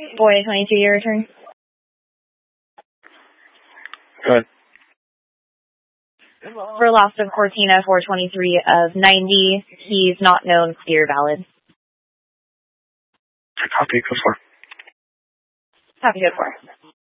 Boy, 22, your return. Go ahead. For loss of Cortina, 423 of 90. He's not known, clear, valid. Copy, go for. Copy, good for.